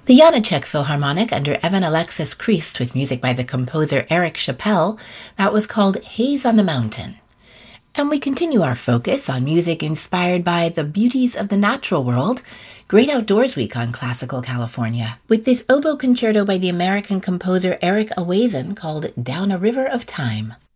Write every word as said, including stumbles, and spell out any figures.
The Janacek Philharmonic under Evan Alexis Christ with music by the composer Eric Chappell, that was called Haze on the Mountain. And we continue our focus on music inspired by the beauties of the natural world, Great Outdoors Week on Classical California, with this oboe concerto by the American composer Eric Awazin called Down a River of Time.